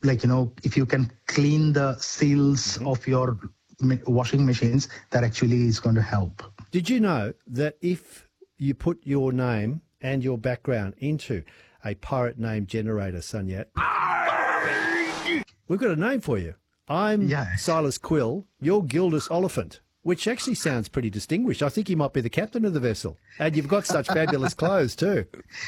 if you can clean the seals of your washing machines, that actually is going to help. Did you know that if you put your name and your background into a pirate name generator, Sunyat, we've got a name for you. I'm Silas Quill, you're Gildas Oliphant, which actually sounds pretty distinguished. I think you might be the captain of the vessel. And you've got such fabulous clothes too.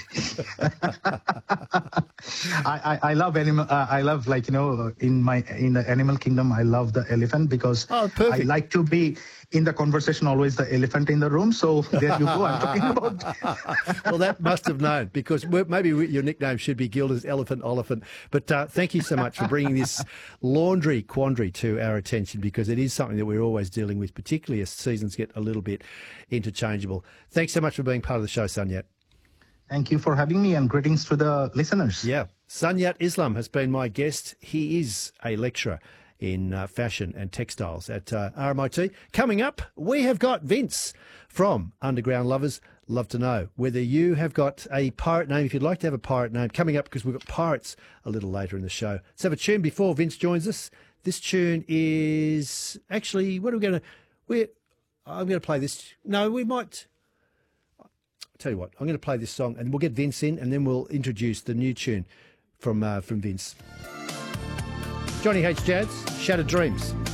I love animal. I love in the animal kingdom, I love the elephant because I like to be in the conversation always the elephant in the room. So there you go. I'm talking about. Well, that must have known because maybe your nickname should be Gildas Elephant Oliphant. But thank you so much for bringing this laundry quandary to our attention because it is something that we're always dealing with, particularly as seasons get a little bit interchangeable. Thanks so much for being part of the show, Sunyat. Thank you for having me and greetings to the listeners. Yeah. Sunyat Islam has been my guest. He is a lecturer in fashion and textiles at RMIT. Coming up, we have got Vince from Underground Lovers. Love to know whether you have got a pirate name, if you'd like to have a pirate name, coming up because we've got pirates a little later in the show. Let's have a tune before Vince joins us. This tune is actually, what are we going to... I'm going to play this. No, we might... I'll tell you what, I'm going to play this song and we'll get Vince in and then we'll introduce the new tune from Vince. Johnny H. Jazz, Shattered Dreams.